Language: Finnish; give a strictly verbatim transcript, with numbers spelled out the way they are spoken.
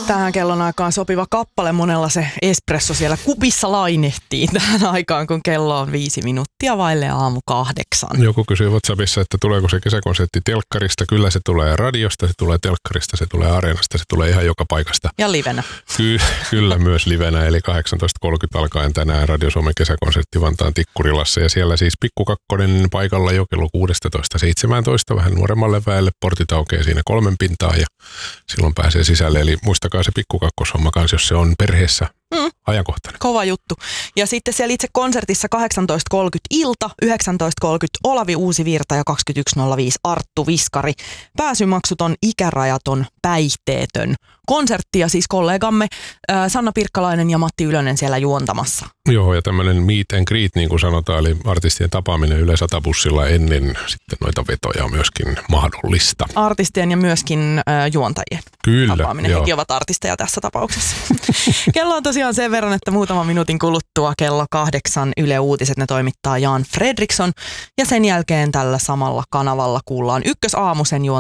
tähän kellon aikaan sopiva kappale. Monella se espresso siellä kupissa lainehtii tähän aikaan, kun kello on viisi minuuttia vaille aamu kahdeksan. Joku kysyy WhatsAppissa, että tuleeko se kesäkonsertti telkkarista. Kyllä se tulee radiosta, se tulee telkkarista, se tulee areenasta, se tulee ihan joka paikasta. Ja livenä. Ky- kyllä myös livenä, eli kahdeksantoista kolmekymmentä alkaen tänään Radio Suomen kesäkonsertti Vantaan Tikkurilassa. Ja siellä siis Pikku Kakkonen paikalla jo kello kuusitoista seitsemäntoista, vähän nuoremmalle väelle. Portit aukeaa siinä kolmen pintaan ja silloin pääsee sisälle. Eli muistakaa se pikkukakkosomma kanssa, jos se on perheessä mm. ajankohtainen. Kova juttu. Ja sitten siellä itse konsertissa kahdeksantoista kolmekymmentä Ilta, yhdeksäntoista kolmekymmentä Olavi Uusivirta ja kaksikymmentäyksi nolla viisi Arttu Viskari. Pääsymaksuton, ikärajaton, päihteetön konsertti ja siis kollegamme äh, Sanna Pirkkalainen ja Matti Ylönen siellä juontamassa. Joo, ja tämmöinen meet and greet, niin kuin sanotaan, eli artistien tapaaminen Yle Sata-bussilla ennen sitten noita vetoja on myöskin mahdollista. Artistien ja myöskin äh, juontajien Kyllä, tapaaminen. joo. Hekin ovat artisteja tässä tapauksessa. Kello on tosiaan sen verran, että muutaman minuutin kuluttua kello kahdeksan Yle Uutiset ne toimittaa Jan Fredriksson. Ja sen jälkeen tällä samalla kanavalla kuullaan Ykkösaamu sen juontajia.